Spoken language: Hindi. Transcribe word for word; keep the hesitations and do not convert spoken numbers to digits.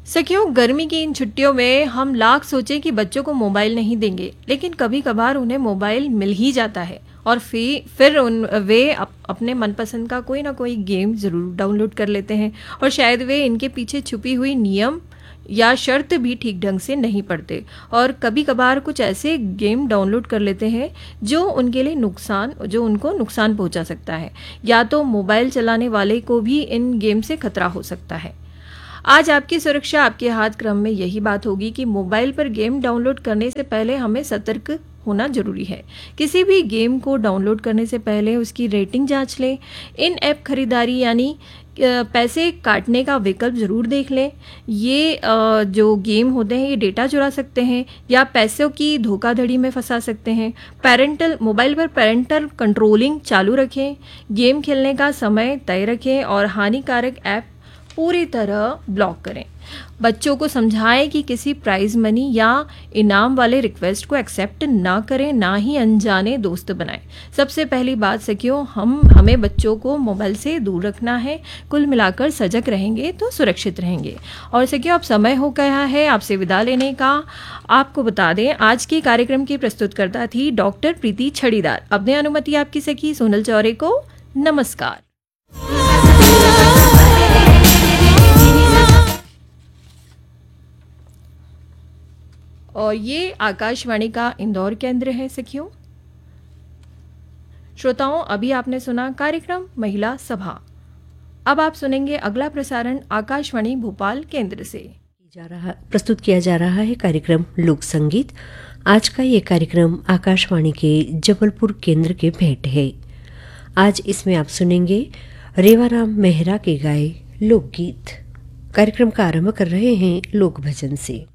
सखियों, गर्मी की इन छुट्टियों में हम लाख सोचें कि बच्चों को मोबाइल नहीं देंगे, लेकिन कभी कभार उन्हें मोबाइल मिल ही जाता है और फिर फिर उन वे अप, अपने मनपसंद का कोई ना कोई गेम ज़रूर डाउनलोड कर लेते हैं। और शायद वे इनके पीछे छुपी हुई नियम या शर्त भी ठीक ढंग से नहीं पढ़ते, और कभी कभार कुछ ऐसे गेम डाउनलोड कर लेते हैं जो उनके लिए नुकसान जो उनको नुकसान पहुंचा सकता है, या तो मोबाइल चलाने वाले को भी इन गेम से खतरा हो सकता है। आज आपकी सुरक्षा आपके हाथ क्रम में यही बात होगी कि मोबाइल पर गेम डाउनलोड करने से पहले हमें सतर्क होना जरूरी है। किसी भी गेम को डाउनलोड करने से पहले उसकी रेटिंग जांच लें। इन ऐप खरीदारी यानी अ, पैसे काटने का विकल्प ज़रूर देख लें। ये अ, जो गेम होते हैं ये डेटा चुरा सकते हैं या पैसों की धोखाधड़ी में फंसा सकते हैं। पेरेंटल मोबाइल पर पेरेंटल कंट्रोलिंग चालू रखें। गेम खेलने का समय तय रखें और हानिकारक ऐप पूरी तरह ब्लॉक करें। बच्चों को समझाएं कि किसी प्राइज मनी या इनाम वाले रिक्वेस्ट को एक्सेप्ट ना करें, ना ही अनजाने दोस्त बनाएं। सबसे पहली बात सखियों, हम हमें बच्चों को मोबाइल से दूर रखना है। कुल मिलाकर सजग रहेंगे तो सुरक्षित रहेंगे। और सखियों, अब समय हो गया है आपसे विदा लेने का। आपको बता दें, आज के कार्यक्रम की प्रस्तुतकर्ता थी डॉक्टर प्रीति छड़ीदार। अब ने अनुमति आपकी सखी सोनल चौरे को नमस्कार। और ये आकाशवाणी का इंदौर केंद्र है सखियों। श्रोताओं, अभी आपने सुना कार्यक्रम महिला सभा। अब आप सुनेंगे अगला प्रसारण आकाशवाणी भोपाल केंद्र से। जा रहा प्रस्तुत किया जा रहा है कार्यक्रम लोक संगीत। आज का ये कार्यक्रम आकाशवाणी के जबलपुर केंद्र के भेंट है। आज इसमें आप सुनेंगे रेवाराम मेहरा के गाए लोकगीत। कार्यक्रम का आरंभ कर रहे हैं लोक भजन से।